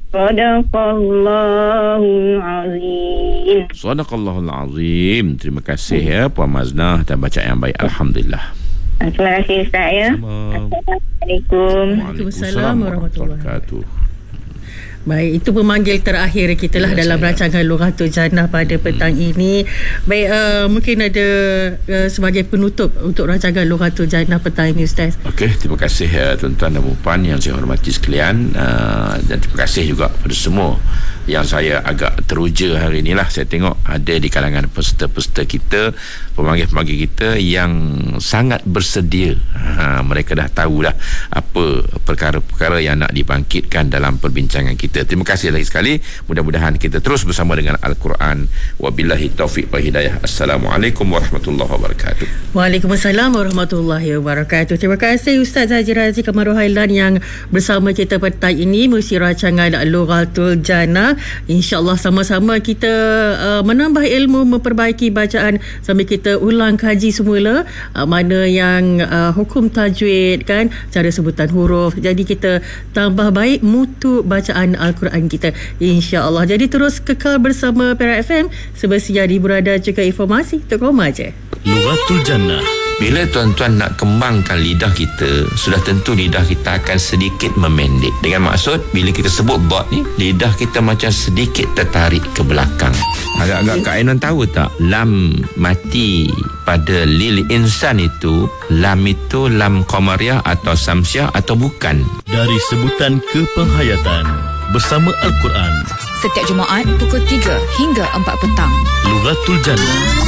Sadaqallahul azim. Sadaqallahul azim. Terima kasih ya Puan Maznah dan bacaan yang baik. Alhamdulillah. Terima kasih Ustaz ya. Assalamualaikum. Waalaikumsalam warahmatullahi wabarakatuh. Baik, itu pemanggil terakhir kita lah dalam rancangan Lughatul Jannah pada petang ini. Baik, mungkin ada sebagai penutup untuk rancangan Lughatul Jannah petang ini, Ustaz. Okey, terima kasih tuan-tuan dan puan yang saya hormati sekalian, dan terima kasih juga kepada semua yang saya agak teruja hari inilah. Saya tengok ada di kalangan peserta-peserta kita, pemanggil-pemanggil kita yang sangat bersedia. Mereka dah tahu dah apa perkara-perkara yang nak dibangkitkan dalam perbincangan kita. Terima kasih lagi sekali. Mudah-mudahan kita terus bersama dengan Al-Quran. Wabillahi taufiq wa hidayah. Assalamualaikum warahmatullahi wabarakatuh. Waalaikumsalam warahmatullahi wabarakatuh. Terima kasih Ustaz Haji Razi Kamarul Hailan yang bersama kita petang ini mengisi rancangan Lughatul Jannah. InsyaAllah sama-sama kita menambah ilmu, memperbaiki bacaan sambil kita ulang kaji semula mana yang hukum tajwid kan, cara sebutan huruf. Jadi kita tambah baik mutu bacaan Al-Quran kita, insya-Allah. Jadi terus kekal bersama Perak FM, sebersedia berada juga informasi untuk remaja. Lughatul Jannah. Bila tuan-tuan nak kembangkan lidah kita, sudah tentu lidah kita akan sedikit memendek. Dengan maksud, bila kita sebut dot ni, lidah kita macam sedikit tertarik ke belakang. Agak-agak Kak Ainon tahu tak, lam mati pada lil insan itu, lam itu lam qamariyah atau samsiah atau bukan? Dari sebutan kepenghayatan bersama Al-Quran. Setiap Jumaat pukul 3 hingga 4 petang. Lughatul Jannah.